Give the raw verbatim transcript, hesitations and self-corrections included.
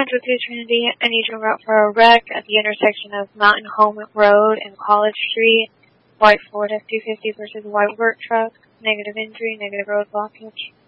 Central to Trinity. I need you to route for a wreck at the intersection of Mountain Home Road and College Street. White Ford F two fifty versus white work truck. Negative injury, negative road blockage.